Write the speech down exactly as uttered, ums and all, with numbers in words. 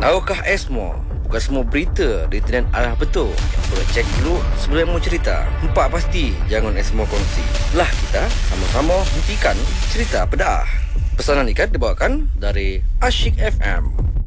Tahukah Esmo, bukan semua berita di internet adalah betul. Boleh cek dulu sebelum mau cerita. Empat pasti jangan Esmo kongsi. Lah kita sama-sama hentikan cerita pedah. Pesanan ikan dibawakan dari Asyik F M.